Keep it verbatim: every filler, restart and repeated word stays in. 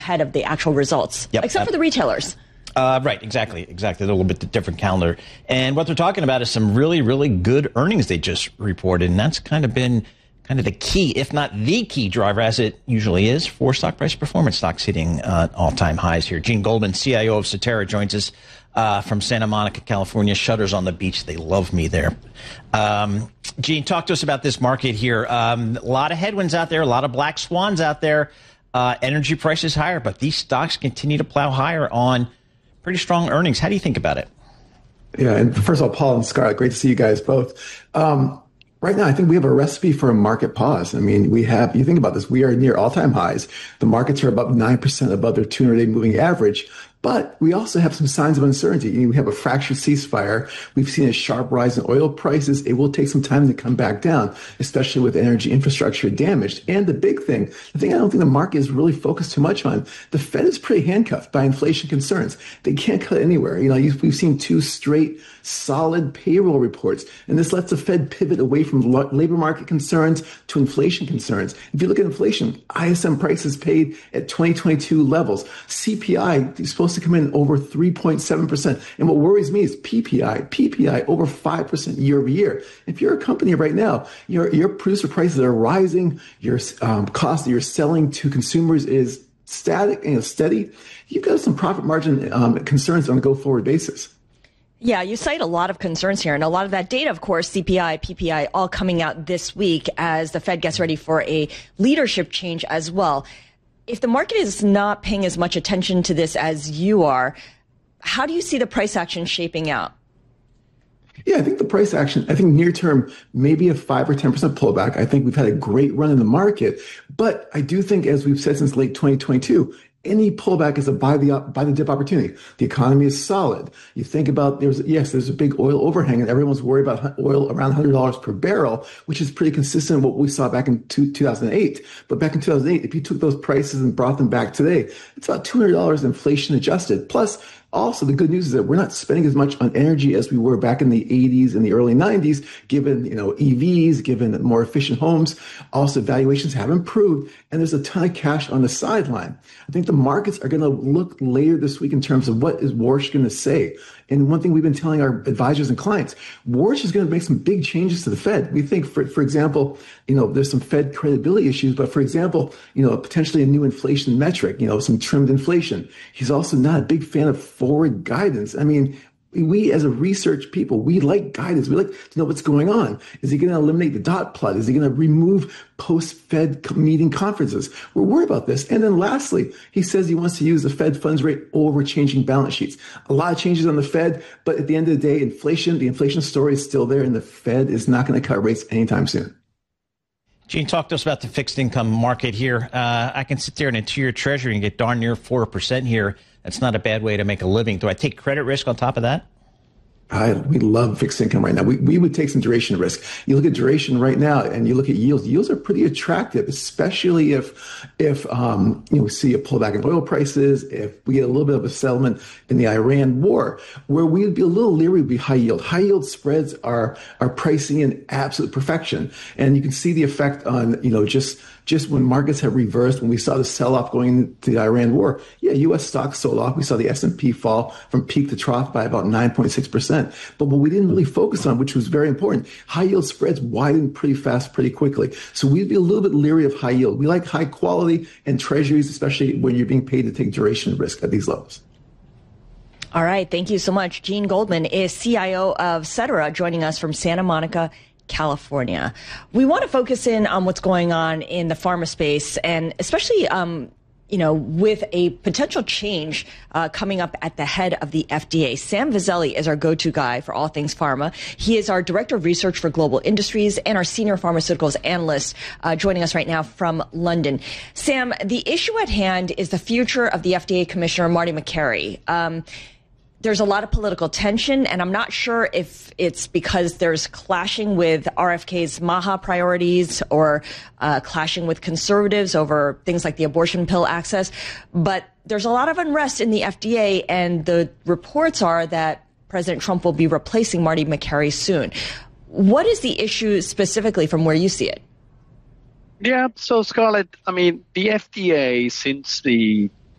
ahead of the actual results, yep. except for the retailers. Uh, right, exactly, exactly. A little bit different calendar. And what they're talking about is some really, really good earnings they just reported, and that's kind of been kind of the key, if not the key driver, as it usually is, for stock price performance. Stocks hitting uh, all-time highs here. Gene Goldman, C I O of Cetera, joins us uh, from Santa Monica, California. Shutters on the beach. They love me there. Um, Gene, talk to us about this market here. Um, a lot of headwinds out there, a lot of black swans out there. Uh, energy prices higher, but these stocks continue to plow higher on pretty strong earnings. How do you think about it? Yeah, and first of all, Paul and Scarlett, great to see you guys both. Um, right now, I think we have a recipe for a market pause. I mean, we have, you think about this, we are near all-time highs. The markets are about nine percent above their two hundred day moving average. But we also have some signs of uncertainty. We have a fractured ceasefire. We've seen a sharp rise in oil prices. It will take some time to come back down, especially with energy infrastructure damaged. And the big thing, the thing I don't think the market is really focused too much on, the Fed is pretty handcuffed by inflation concerns. They can't cut anywhere. You know, we've seen two straight solid payroll reports, and this lets the Fed pivot away from labor market concerns to inflation concerns. If you look at inflation, I S M prices paid at twenty twenty-two levels. C P I is supposed to come in over three point seven percent. And what worries me is P P I. P P I over five percent year over year. If you're a company right now, your, your producer prices are rising, your um, cost that you're selling to consumers is static and steady, you've got some profit margin um, concerns on a go-forward basis. Yeah, you cite a lot of concerns here, and a lot of that data, of course, C P I, P P I, all coming out this week as the Fed gets ready for a leadership change as well. If the market is not paying as much attention to this as you are, how do you see the price action shaping out? Yeah, I think the price action, I think near term, maybe a five or ten percent pullback. I think we've had a great run in the market, but I do think, as we've said since late twenty twenty-two, any pullback is a buy the buy the dip opportunity. The economy is solid. You think about there's yes, there's a big oil overhang, and everyone's worried about oil around one hundred dollars per barrel, which is pretty consistent with what we saw back in two thousand eight. But back in two thousand eight, if you took those prices and brought them back today, it's about two hundred dollars inflation adjusted. Plus, also, the good news is that we're not spending as much on energy as we were back in the eighties and the early nineties, given, you know, E Vs, given more efficient homes. Also, valuations have improved, and there's a ton of cash on the sideline. I think the markets are going to look later this week in terms of what is Warsh going to say. And one thing we've been telling our advisors and clients, Warsh is going to make some big changes to the Fed. We think, for, for example, you know, there's some Fed credibility issues, but for example, you know, potentially a new inflation metric, you know, some trimmed inflation. He's also not a big fan of forward guidance. I mean, we as a research people, we like guidance. We like to know what's going on. Is he going to eliminate the dot plot? Is he going to remove post-Fed meeting conferences? We're worried about this. And then lastly, he says he wants to use the Fed funds rate over changing balance sheets. A lot of changes on the Fed, but at the end of the day, inflation, the inflation story is still there, and the Fed is not going to cut rates anytime soon. Gene, talk to us about the fixed income market here. Uh, I can sit there in a two-year treasury and get darn near four percent here. That's not a bad way to make a living. Do I take credit risk on top of that? I, we love fixed income right now. We we would take some duration risk. You look at duration right now, and you look at yields. Yields are pretty attractive, especially if if um, you know, we see a pullback in oil prices, if we get a little bit of a settlement in the Iran war. Where we'd be a little leery would be high yield. High yield spreads are are pricing in absolute perfection, and you can see the effect on, you know, just. Just when markets have reversed, when we saw the sell-off going into the Iran war, yeah, U S stocks sold off. We saw the S and P fall from peak to trough by about nine point six percent. But what we didn't really focus on, which was very important, high yield spreads widened pretty fast, pretty quickly. So we'd be a little bit leery of high yield. We like high quality and treasuries, especially when you're being paid to take duration risk at these levels. All right. Thank you so much. Gene Goldman is C I O of Cetera, joining us from Santa Monica, California. We want to focus in on what's going on in the pharma space, and especially, um, you know, with a potential change uh, coming up at the head of the F D A. Sam Vizzelli is our go-to guy for all things pharma. He is our Director of Research for Global Industries and our Senior Pharmaceuticals Analyst, uh, joining us right now from London. Sam, the issue at hand is the future of the F D A Commissioner, Marty Makary. Um, There's a lot of political tension, and I'm not sure if it's because there's clashing with R F K's MAHA priorities or uh, clashing with conservatives over things like the abortion pill access. But there's a lot of unrest in the F D A, and the reports are that President Trump will be replacing Marty Makary soon. What is the issue specifically from where you see it? Yeah, so Scarlett, I mean, the F D A, since the